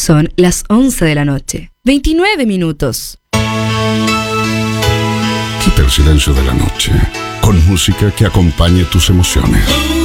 Son las 11 de la noche. 29 minutos. Quita el silencio de la noche con música que acompañe tus emociones.